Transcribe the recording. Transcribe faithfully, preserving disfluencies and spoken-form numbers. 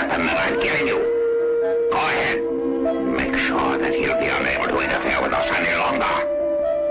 weapon that I've given you. Go ahead. Make sure that he'll be unable to interfere with us any